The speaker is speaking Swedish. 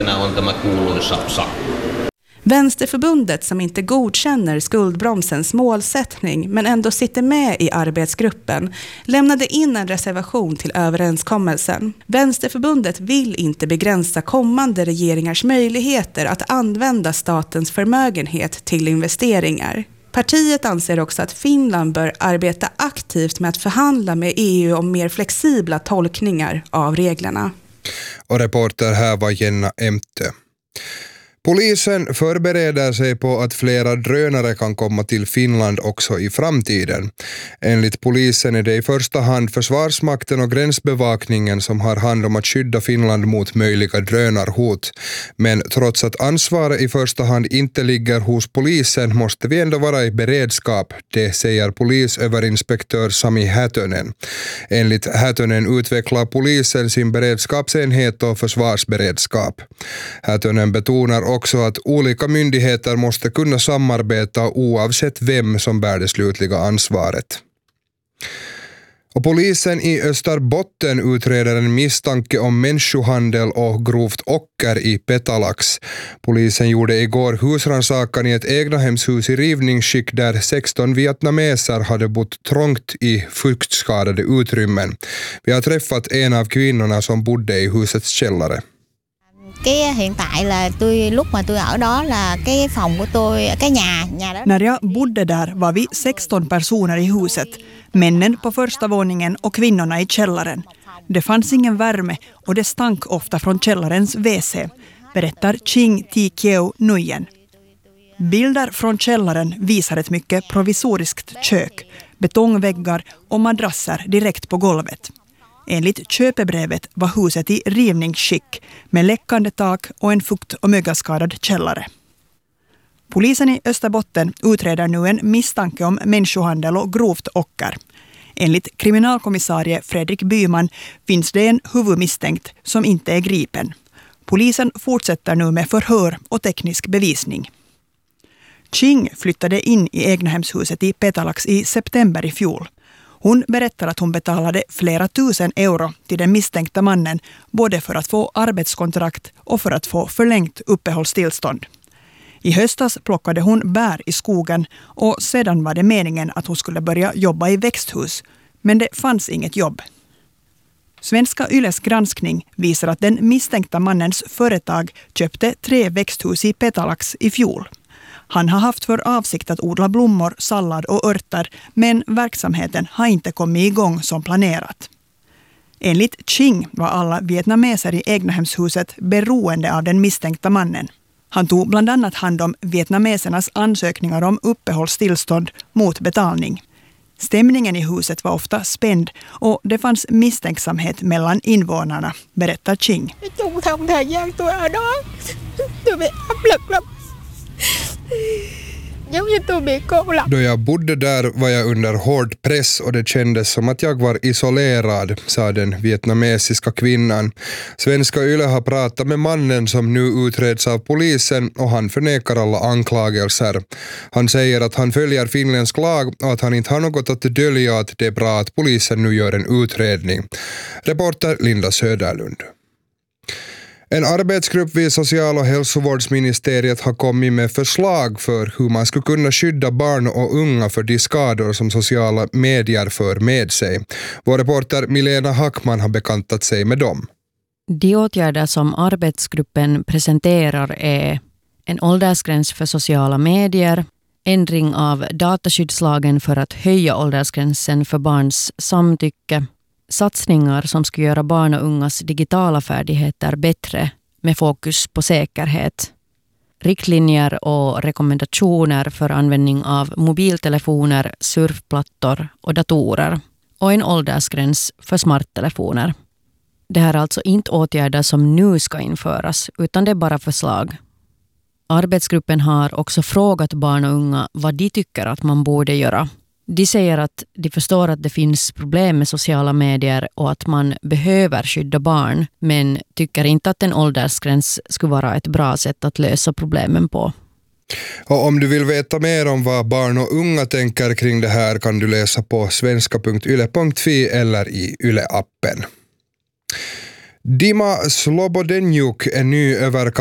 On tämä kuuluisa sakko. Vänsterförbundet som inte godkänner skuldbromsens målsättning men ändå sitter med i arbetsgruppen lämnade in en reservation till överenskommelsen. Vänsterförbundet vill inte begränsa kommande regeringars möjligheter att använda statens förmögenhet till investeringar. Partiet anser också att Finland bör arbeta aktivt med att förhandla med EU om mer flexibla tolkningar av reglerna. Och reporter här var Jenna Emte. Polisen förbereder sig på att flera drönare kan komma till Finland också i framtiden. Enligt polisen är det i första hand Försvarsmakten och gränsbevakningen som har hand om att skydda Finland mot möjliga drönarhot. Men trots att ansvaret i första hand inte ligger hos polisen måste vi ändå vara i beredskap, det säger polisöverinspektör Sami Hätönen. Enligt Hätönen utvecklar polisen sin beredskapsenhet och försvarsberedskap. Hätönen betonar också att olika myndigheter måste kunna samarbeta oavsett vem som bär det slutliga ansvaret. Och polisen i Österbotten utreder en misstanke om människohandel och grovt ocker i Petalax. Polisen gjorde igår husrannsakan i ett egnahemshus i rivningsskick där 16 vietnameser hade bott trångt i fuktskadade utrymmen. Vi har träffat en av kvinnorna som bodde i husets källare. Hiện tại là lúc mà tôi ở đó là cái phòng của tôi, cái nhà đó. När jag bodde där var vi 16 personer i huset, männen på första våningen och kvinnorna i källaren. Det fanns ingen värme och det stank ofta från källarens WC, berättar Ching Thi Kieu Nguyen. Bilder från källaren visar ett mycket provisoriskt kök, betongväggar och madrasser direkt på golvet. Enligt köpebrevet var huset i rivningsskick med läckande tak och en fukt- och mögelskadad källare. Polisen i Österbotten utreder nu en misstanke om människohandel och grovt ocker. Enligt kriminalkommissarie Fredrik Byman finns det en huvudmisstänkt som inte är gripen. Polisen fortsätter nu med förhör och teknisk bevisning. Ching flyttade in i egnahemshuset i Petalax i september i fjol. Hon berättar att hon betalade flera tusen euro till den misstänkta mannen både för att få arbetskontrakt och för att få förlängt uppehållstillstånd. I höstas plockade hon bär i skogen och sedan var det meningen att hon skulle börja jobba i växthus, men det fanns inget jobb. Svenska Yles granskning visar att den misstänkta mannens företag köpte 3 växthus i Petalax i fjol. Han har haft för avsikt att odla blommor, sallad och örter, men verksamheten har inte kommit igång som planerat. Enligt Ching var alla vietnameser i egnahemshuset beroende av den misstänkta mannen. Han tog bland annat hand om vietnamesernas ansökningar om uppehållstillstånd mot betalning. Stämningen i huset var ofta spänd och det fanns misstänksamhet mellan invånarna, berättar Ching. Då jag bodde där var jag under hård press och det kändes som att jag var isolerad, sa den vietnamesiska kvinnan. Svenska Yle har pratat med mannen som nu utreds av polisen och han förnekar alla anklagelser. Han säger att han följer finländsk lag och att han inte har något att dölja, att det är bra att polisen nu gör en utredning. Reporter Linda Söderlund. En arbetsgrupp vid social- och hälsovårdsministeriet har kommit med förslag för hur man skulle kunna skydda barn och unga för de skador som sociala medier för med sig. Vår reporter Milena Hackman har bekantat sig med dem. De åtgärder som arbetsgruppen presenterar är en åldersgräns för sociala medier, ändring av dataskyddslagen för att höja åldersgränsen för barns samtycke, satsningar som ska göra barn och ungas digitala färdigheter bättre med fokus på säkerhet, riktlinjer och rekommendationer för användning av mobiltelefoner, surfplattor och datorer och en åldersgräns för smarttelefoner. Det här är alltså inte åtgärder som nu ska införas utan det är bara förslag. Arbetsgruppen har också frågat barn och unga vad de tycker att man borde göra. De säger att de förstår att det finns problem med sociala medier och att man behöver skydda barn, men tycker inte att en åldersgräns skulle vara ett bra sätt att lösa problemen på. Och om du vill veta mer om vad barn och unga tänker kring det här kan du läsa på svenska.yle.fi eller i Yle-appen. Dima Slobodenjuk är ny över